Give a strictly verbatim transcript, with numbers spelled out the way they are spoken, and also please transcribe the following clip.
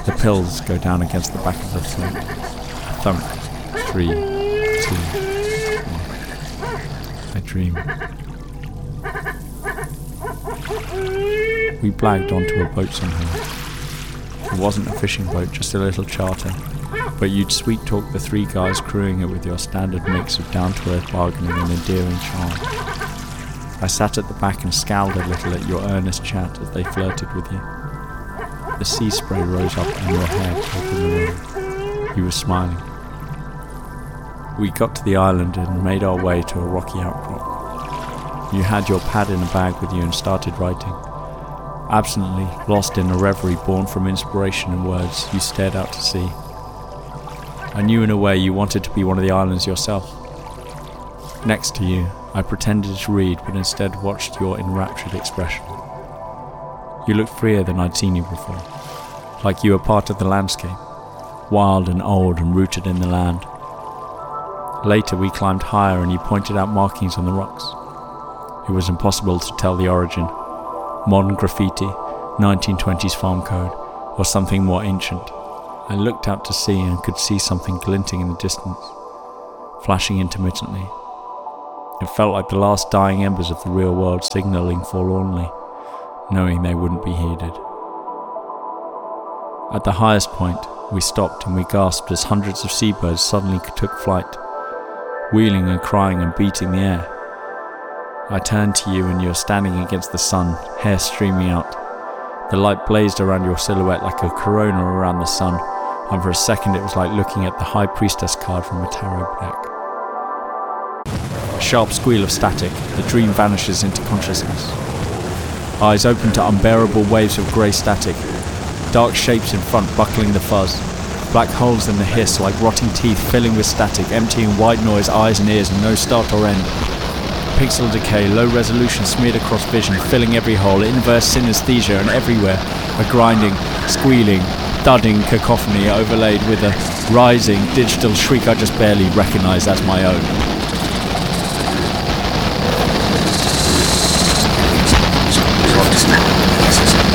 The pills go down against the back of the throat. Thump. Three, two, one. I dream. We blagged onto a boat somehow. It wasn't a fishing boat, just a little charter. But you'd sweet-talk the three guys crewing it with your standard mix of down-to-earth bargaining and endearing charm. I sat at the back and scowled a little at your earnest chat as they flirted with you. The sea spray rose up and your hair caught in the wind. You were smiling. We got to the island and made our way to a rocky outcrop. You had your pad in a bag with you and started writing. Absently, lost in a reverie born from inspiration and words, you stared out to sea. I knew in a way you wanted to be one of the islands yourself. Next to you, I pretended to read but instead watched your enraptured expression. You looked freer than I'd seen you before, like you were part of the landscape, wild and old and rooted in the land. Later we climbed higher and you pointed out markings on the rocks. It was impossible to tell the origin. Modern graffiti, nineteen twenties farm code, or something more ancient. I looked out to sea and could see something glinting in the distance, flashing intermittently. It felt like the last dying embers of the real world signalling forlornly, knowing they wouldn't be heeded. At the highest point, we stopped and we gasped as hundreds of seabirds suddenly took flight, wheeling and crying and beating the air. I turned to you and you were standing against the sun, hair streaming out. The light blazed around your silhouette like a corona around the sun, and for a second it was like looking at the High Priestess card from a tarot deck. A sharp squeal of static, the dream vanishes into consciousness. Eyes open to unbearable waves of grey static, dark shapes in front buckling the fuzz, black holes in the hiss like rotting teeth filling with static, emptying white noise, eyes and ears and no start or end. Pixel decay, low resolution smeared across vision, filling every hole, inverse synesthesia and everywhere, a grinding, squealing, thudding cacophony overlaid with a rising digital shriek I just barely recognise as my own.